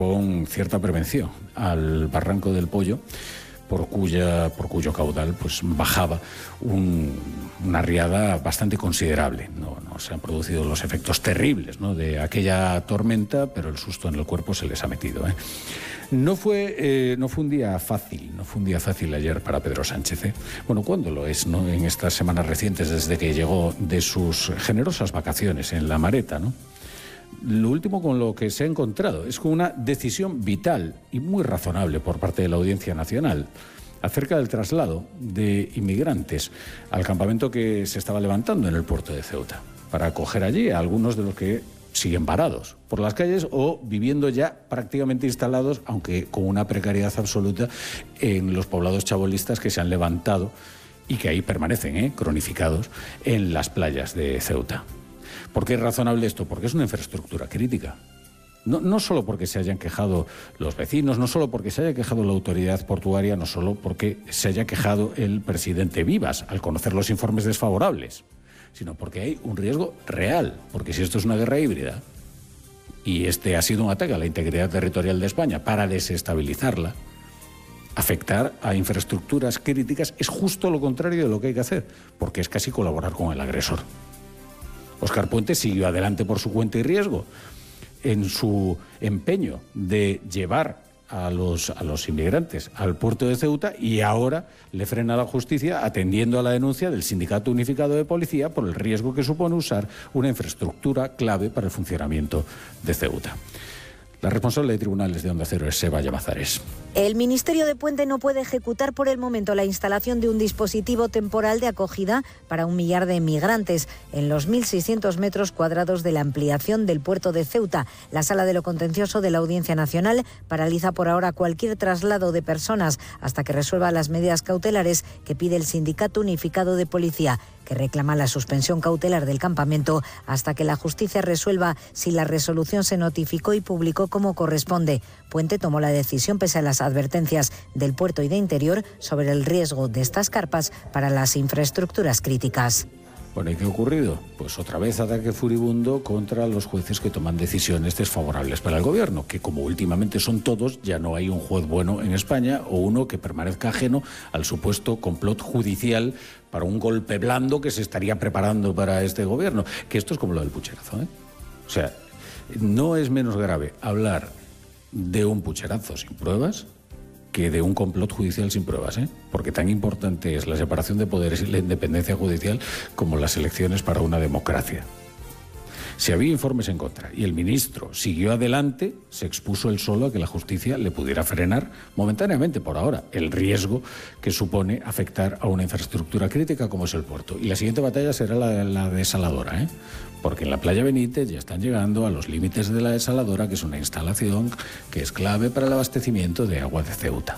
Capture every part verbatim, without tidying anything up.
con cierta prevención al barranco del Pollo, por cuya por cuyo caudal pues bajaba un, una riada bastante considerable. No, no se han producido los efectos terribles, ¿no?, de aquella tormenta, pero el susto en el cuerpo se les ha metido, ¿eh? No fue, eh, no fue un día fácil, no fue un día fácil ayer para Pedro Sánchez, ¿eh? Bueno, ¿cuándo lo es, no? En estas semanas recientes, desde que llegó de sus generosas vacaciones en La Mareta, ¿no? Lo último con lo que se ha encontrado es con una decisión vital y muy razonable por parte de la Audiencia Nacional acerca del traslado de inmigrantes al campamento que se estaba levantando en el puerto de Ceuta, para acoger allí a algunos de los que siguen varados por las calles o viviendo ya prácticamente instalados, aunque con una precariedad absoluta, en los poblados chabolistas que se han levantado y que ahí permanecen, ¿eh?, cronificados en las playas de Ceuta. ¿Por qué es razonable esto? Porque es una infraestructura crítica. No, no solo porque se hayan quejado los vecinos, no solo porque se haya quejado la autoridad portuaria, no solo porque se haya quejado el presidente Vivas al conocer los informes desfavorables, sino porque hay un riesgo real, porque si esto es una guerra híbrida y este ha sido un ataque a la integridad territorial de España para desestabilizarla, afectar a infraestructuras críticas es justo lo contrario de lo que hay que hacer, porque es casi colaborar con el agresor. Óscar Puente siguió adelante por su cuenta y riesgo en su empeño de llevar a los, a los inmigrantes al puerto de Ceuta, y ahora le frena la justicia atendiendo a la denuncia del Sindicato Unificado de Policía por el riesgo que supone usar una infraestructura clave para el funcionamiento de Ceuta. La responsable de tribunales de Onda Cero es Seba Llamazares. El Ministerio de Puente no puede ejecutar por el momento la instalación de un dispositivo temporal de acogida para un millar de migrantes en los mil seiscientos metros cuadrados de la ampliación del puerto de Ceuta. La Sala de lo Contencioso de la Audiencia Nacional paraliza por ahora cualquier traslado de personas hasta que resuelva las medidas cautelares que pide el Sindicato Unificado de Policía, que reclama la suspensión cautelar del campamento hasta que la justicia resuelva si la resolución se notificó y publicó como corresponde. Puente tomó la decisión pese a las advertencias del puerto y de Interior sobre el riesgo de estas carpas para las infraestructuras críticas. Bueno, ¿y qué ha ocurrido? Pues otra vez ataque furibundo contra los jueces que toman decisiones desfavorables para el gobierno, que como últimamente son todos, ya no hay un juez bueno en España o uno que permanezca ajeno al supuesto complot judicial para un golpe blando que se estaría preparando para este gobierno. Que esto es como lo del pucherazo, ¿eh? O sea, no es menos grave hablar de un pucherazo sin pruebas que de un complot judicial sin pruebas, ¿eh? Porque tan importante es la separación de poderes y la independencia judicial como las elecciones para una democracia. Si había informes en contra y el ministro siguió adelante, se expuso él solo a que la justicia le pudiera frenar momentáneamente, por ahora, el riesgo que supone afectar a una infraestructura crítica como es el puerto. Y la siguiente batalla será la, la desaladora, ¿eh? Porque en la playa Benítez ya están llegando a los límites de la desaladora, que es una instalación que es clave para el abastecimiento de agua de Ceuta.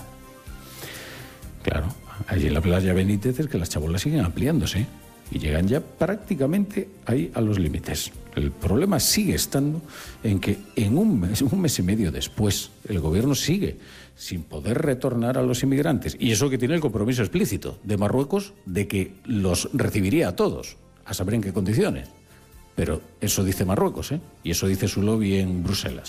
Claro, allí en la playa Benítez es que las chabolas siguen ampliándose y llegan ya prácticamente ahí a los límites. El problema sigue estando en que en un mes, un mes y medio después, el gobierno sigue sin poder retornar a los inmigrantes. Y eso que tiene el compromiso explícito de Marruecos de que los recibiría a todos, a saber en qué condiciones. Pero eso dice Marruecos, ¿eh? Y eso dice su lobby en Bruselas.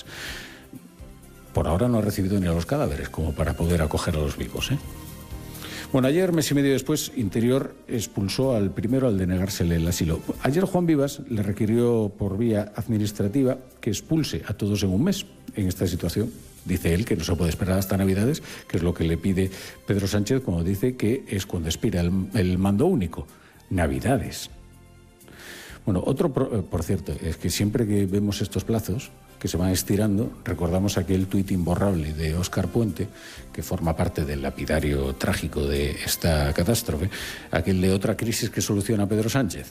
Por ahora no ha recibido ni a los cadáveres como para poder acoger a los vivos, ¿eh? Bueno, ayer, mes y medio después, Interior expulsó al primero al denegársele el asilo. Ayer Juan Vivas le requirió por vía administrativa que expulse a todos en un mes en esta situación. Dice él que no se puede esperar hasta Navidades, que es lo que le pide Pedro Sánchez cuando dice que es cuando expira el, el mando único. Navidades. Bueno, otro, por, por cierto, es que siempre que vemos estos plazos que se van estirando, recordamos aquel tuit imborrable de Óscar Puente, que forma parte del lapidario trágico de esta catástrofe, aquel de otra crisis que soluciona Pedro Sánchez.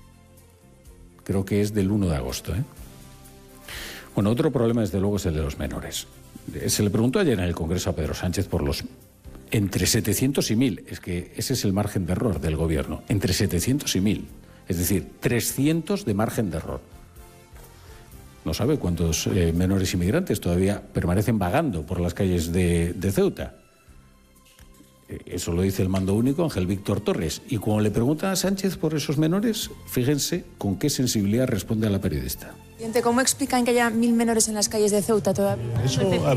Creo que es del uno de agosto, ¿eh? Bueno, otro problema, desde luego, es el de los menores. Se le preguntó ayer en el Congreso a Pedro Sánchez por los entre setecientos y mil, es que ese es el margen de error del gobierno, entre setecientos y mil, es decir, trescientos de margen de error. No sabe cuántos eh, menores inmigrantes todavía permanecen vagando por las calles de, de Ceuta. Eh, eso lo dice el mando único, Ángel Víctor Torres. Y cuando le preguntan a Sánchez por esos menores, fíjense con qué sensibilidad responde a la periodista. ¿Cómo explican que haya mil menores en las calles de Ceuta todavía? Eso